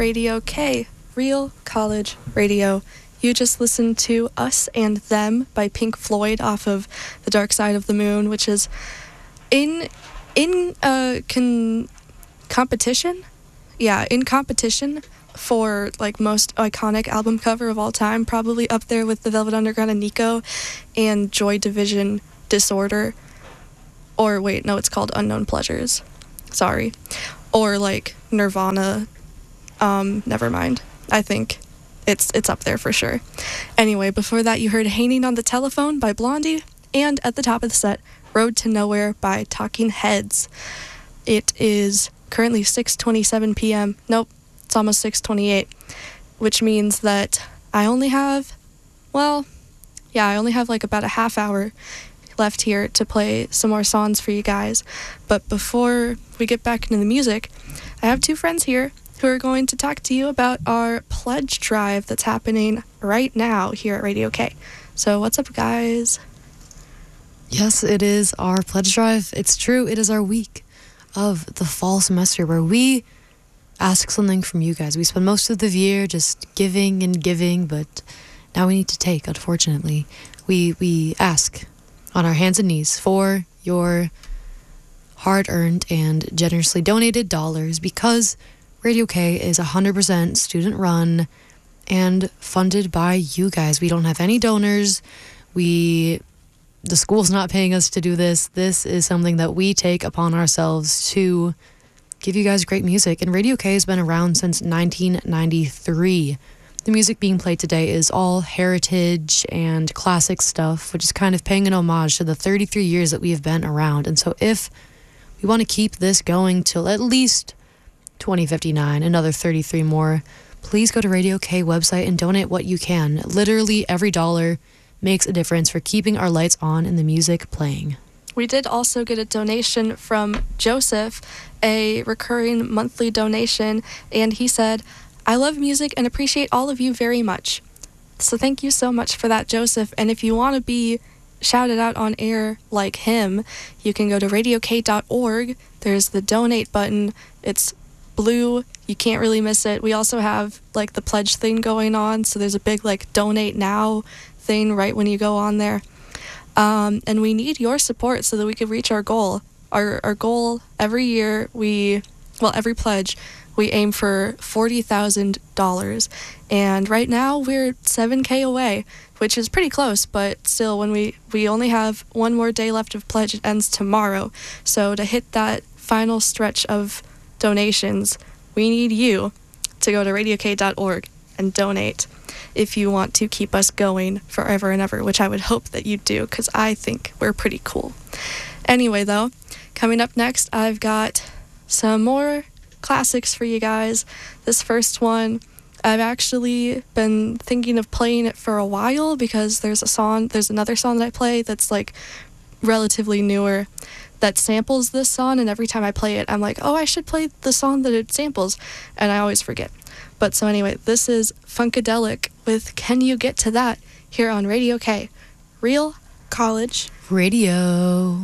Radio K, Real College Radio. You just listened to Us and Them by Pink Floyd off of The Dark Side of the Moon, which is in competition? Yeah, in competition for like most iconic album cover of all time, probably up there with the Velvet Underground and Nico and Joy Division Disorder. Or wait, no, it's called Unknown Pleasures. Sorry. Or like Nirvana. Never mind. I think it's up there for sure. Anyway, before that you heard Hanging on the Telephone by Blondie, and at the top of the set, Road to Nowhere by Talking Heads. It is currently 6:27 p.m. Nope, it's almost 6:28, which means that I only have like about a half hour left here to play some more songs for you guys. But before we get back into the music, I have two friends here who are going to talk to you about our pledge drive that's happening right now here at Radio K. So what's up, guys? Yes, it is our pledge drive. It's true, it is our week of the fall semester where we ask something from you guys. We spend most of the year just giving and giving, but now we need to take, unfortunately. We ask on our hands and knees for your hard-earned and generously donated dollars, because Radio K is 100% student-run and funded by you guys. We don't have any donors. The school's not paying us to do this. This is something that we take upon ourselves to give you guys great music. And Radio K has been around since 1993. The music being played today is all heritage and classic stuff, which is kind of paying an homage to the 33 years that we have been around. And so if we want to keep this going till at least 2059, another 33 more, please go to Radio K website and donate what you can. Literally every dollar makes a difference for keeping our lights on and the music playing. We did also get a donation from Joseph, a recurring monthly donation, and he said, "I love music and appreciate all of you very much." So thank you so much for that, Joseph. And if you want to be shouted out on air like him, you can go to radiok.org. There's the donate button. It's blue. You can't really miss it. We also have like the pledge thing going on, so there's a big like donate now thing right when you go on there. And we need your support so that we can reach our goal. Our goal every year, every pledge, we aim for $40,000. And right now we're $7,000 away, which is pretty close, but still, when we only have one more day left of pledge, it ends tomorrow. So to hit that final stretch of donations, we need you to go to radiok.org and donate if you want to keep us going forever and ever, which I would hope that you do, because I think we're pretty cool. Anyway, though, coming up next, I've got some more classics for you guys. This first one, I've actually been thinking of playing it for a while, because there's another song that I play that's like relatively newer that samples this song, and every time I play it, I'm like, oh, I should play the song that it samples, and I always forget. But so anyway, this is Funkadelic with Can You Get to That here on Radio K, Real College Radio.